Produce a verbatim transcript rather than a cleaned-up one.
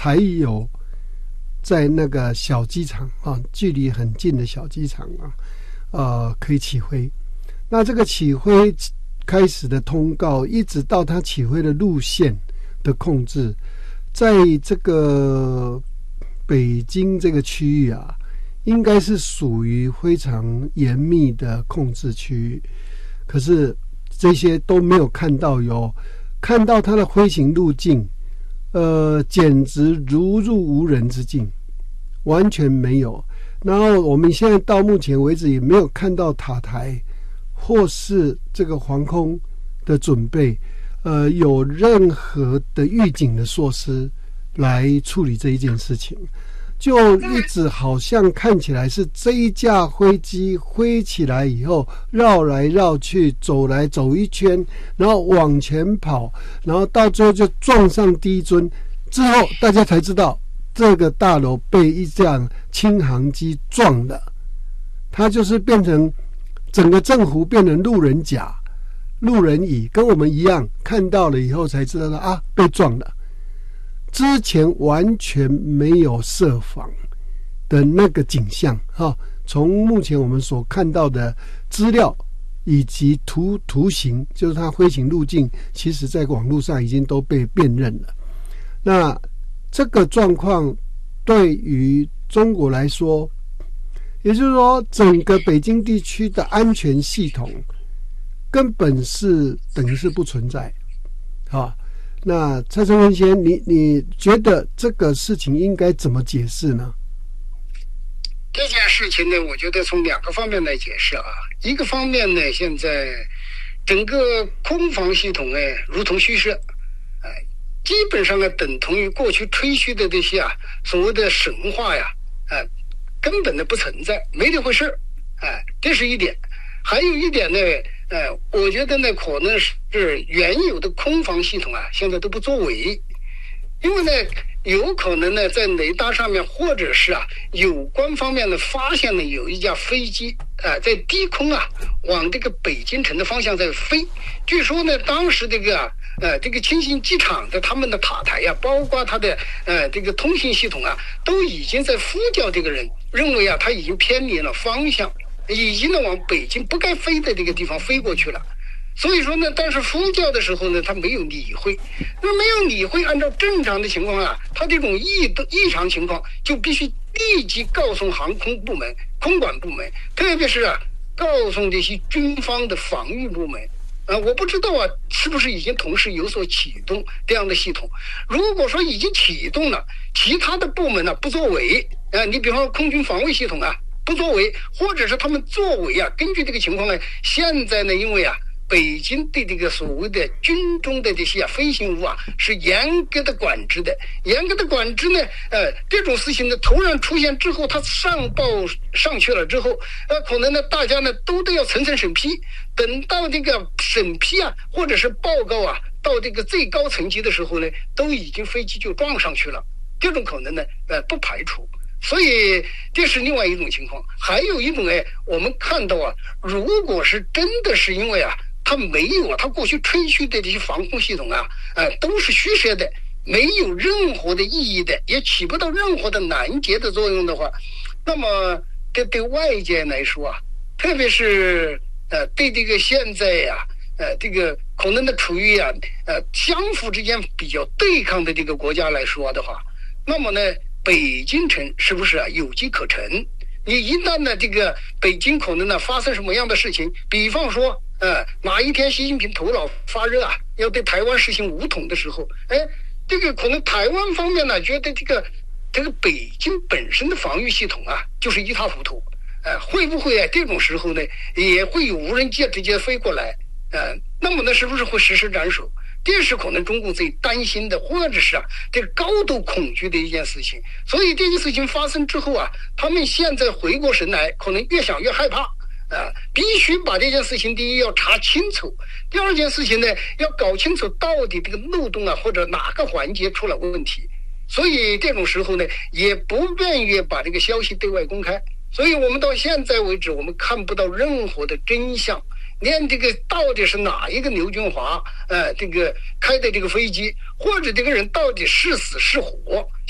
才有在那个小机场啊，距离很近的小机场啊，呃，可以起飞。那这个起飞开始的通告，一直到它起飞的路线的控制，在这个北京这个区域啊，应该是属于非常严密的控制区域。可是这些都没有看到有看到它的飞行路径，呃，简直如入无人之境，完全没有。然后我们现在到目前为止也没有看到塔台或是这个防空的准备，呃，有任何的预警的措施来处理这一件事情，就一直好像看起来是这一架飞机飞起来以后绕来绕去，走来走一圈，然后往前跑，然后到最后就撞上第一尊，之后大家才知道这个大楼被一架轻航机撞了，它就是变成整个政府变成路人甲、路人乙，跟我们一样看到了以后才知道啊被撞了。之前完全没有设防的那个景象哈，从目前我们所看到的资料以及图图形，就是它飞行路径，其实在网络上已经都被辨认了。那这个状况对于中国来说，也就是说整个北京地区的安全系统根本是等于是不存在啊。那蔡成文先生，你你觉得这个事情应该怎么解释呢？ 这件事情呢，我觉得从两个方面来解释啊。一个方面呢，现在整个空防系统呢，如同虚设，哎、呃，基本上呢等同于过去吹嘘的这些啊所谓的神话呀，啊、呃，根本的不存在，没这回事，哎、呃，这是一点。还有一点呢。呃，我觉得呢，可能是原有的空防系统啊，现在都不作为，因为呢，有可能呢，在雷达上面，或者是啊，有关方面呢，发现了有一架飞机啊、呃，在低空啊，往这个北京城的方向在飞。据说呢，当时这个啊，呃，这个清新机场的他们的塔台呀、啊，包括它的呃这个通信系统啊，都已经在呼叫这个人，认为啊，他已经偏离了方向。已经呢往北京不该飞的这个地方飞过去了，所以说呢，但是呼叫的时候呢，他没有理会，那没有理会，按照正常的情况啊，他这种异异常情况就必须立即告诉航空部门、空管部门，特别是啊，告诉这些军方的防御部门。啊，我不知道啊，是不是已经同时有所启动这样的系统？如果说已经启动了，其他的部门呢、啊、不作为，啊，你比方说空军防卫系统啊。不作为，或者是他们作为啊，根据这个情况呢，现在呢，因为啊，北京对这个所谓的军中的这些啊飞行物啊是严格的管制的，严格的管制呢，呃，这种事情呢突然出现之后，它上报上去了之后，呃，可能呢大家呢都都要层层审批，等到这个审批啊，或者是报告啊，到这个最高层级的时候呢，都已经飞机就撞上去了，这种可能呢，呃，不排除。所以这是另外一种情况，还有一种哎，我们看到啊，如果是真的是因为啊，它没有啊，它过去吹嘘的这些防空系统啊，呃，都是虚设的，没有任何的意义的，也起不到任何的拦截的作用的话，那么这对外界来说啊，特别是呃对这个现在呀、啊，呃这个可能的处于啊呃相互之间比较对抗的这个国家来说的话，那么呢？北京城是不是啊有机可乘？你一旦呢这个北京可能呢发生什么样的事情，比方说呃哪一天习近平头脑发热啊，要对台湾实行武统的时候，哎，这个可能台湾方面呢觉得这个这个北京本身的防御系统啊就是一塌糊涂，呃会不会啊这种时候呢也会有无人机直接飞过来，呃那么呢是不是会实施斩首？这是可能中共最担心的，或者是啊这个高度恐惧的一件事情。所以这件事情发生之后啊，他们现在回过神来，可能越想越害怕啊，必须把这件事情第一要查清楚，第二件事情呢要搞清楚到底这个漏洞啊或者哪个环节出了问题。所以这种时候呢，也不愿意把这个消息对外公开。所以我们到现在为止，我们看不到任何的真相。连这个到底是哪一个刘军华，呃，这个开的这个飞机，或者这个人到底是死是活，